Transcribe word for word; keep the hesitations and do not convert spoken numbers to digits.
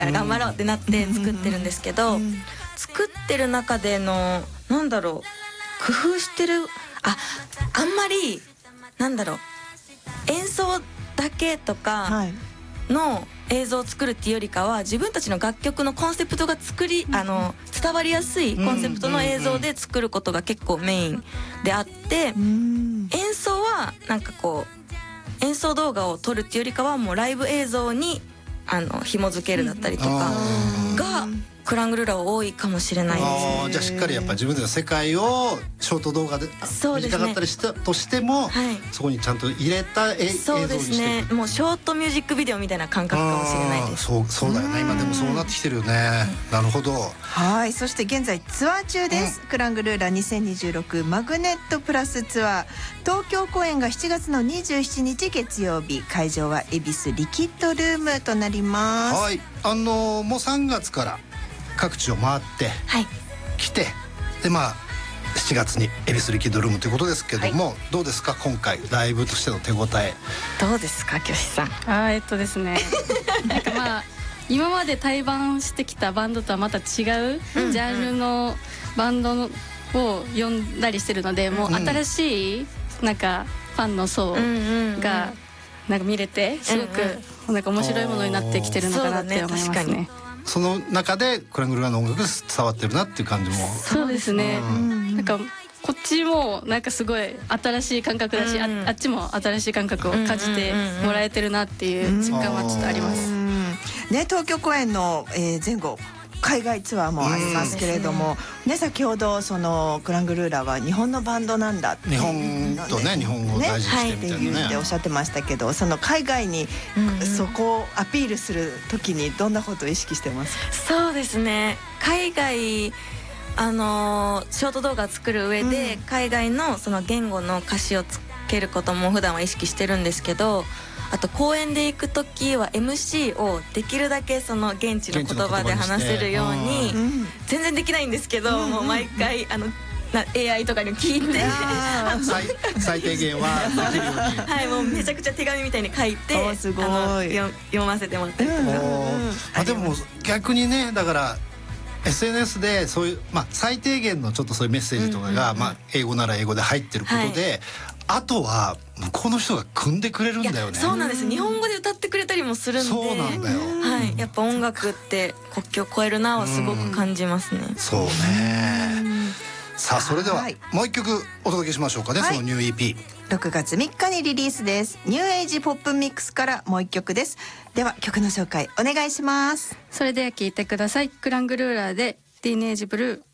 から頑張ろうってなって作ってるんですけど、うんうんうん、作ってる中でのなんだろう工夫してるああんまりなんだろう演奏だけとかの映像を作るっていうよりかは自分たちの楽曲のコンセプトが作り、うん、あの伝わりやすいコンセプトの映像で作ることが結構メインであって、うん、演奏はなんかこう演奏動画を撮るっていうよりかはもうライブ映像にあの紐付けるだったりとかがクラングルーラは多いかもしれないです。 あじゃあしっかりやっぱ自分たちの世界をショート動画で短かったりしたとしても そ,、はい、そこにちゃんと入れた映像にしていく。そうですね、 もうショートミュージックビデオみたいな感覚かもしれないです。 そう、そうだよね、今でもそうなってきてるよね。なるほど。 はい、そして現在ツアー中です、うん、クラングルーラにせんにじゅうろくマグネットプラスツアー東京公演がしちがつのにじゅうしちにち月曜日、会場は恵比寿リキッドルームとなります。 はい、あのー、もうさんがつから各地を回って来て、はい、でまあしちがつに恵比寿リキッドルームということですけども、はい、どうですか今回ライブとしての手応え。 どうですかキョシさん。 あえっとですねなんかまあ今まで対バンしてきたバンドとはまた違うジャンルのバンドを呼んだりしてるので、もう新しいなんかファンの層がなんか見れてすごくなんか面白いものになってきてるのかなって思いますね。 その中でクラングルーラーの音楽が伝わってるなっていう感じも。 そうですね、うん、なんかこっちもなんかすごい新しい感覚だし、うん、あ, あっちも新しい感覚を感じてもらえてるなっていう実感はちょっとあります、 うんね、東京公演の、えー、前後海外ツアーもありますけれども、ね、先ほどそのクラングルーラーは日本のバンドなんだって日本とね日本語を大事にしてみたいなね、 ね、っておっしゃってましたけど、その海外にそこをアピールするときにどんなことを意識してますか？ そうですね、海外あのショート動画を作る上で、うん、海外のその言語の歌詞をつけることも普段は意識してるんですけど、あと公演で行く時は エムシー をできるだけその現地の言葉で話せるように、全然できないんですけど、もう毎回あのな エーアイ とかに聞いて最, 最低限はできるようにはい、もうめちゃくちゃ手紙みたいに書いてすごいあの読ませてもらったりとか、うんうん、 あでも逆にね、だからエスエヌエス でそういう、まあ、最低限のちょっとそういうメッセージとかが、うんうんうん、まあ、英語なら英語で入ってることで、はい、あとは向こうの人が組んでくれるんだよね。 そうなんです、日本語で歌ってくれたりもするんで。 そうなんだよ、 はい、やっぱ音楽って国境を越えるなはすごく感じますね。 そうね。さあそれではもう一曲お届けしましょうかね、はい、そのニュー イーピーろくがつみっかにリリースです。ニューエイジポップミックスからもう一曲です。では曲の紹介お願いします。 それでは聴いてください。クラングルーラーでティーネージブルー。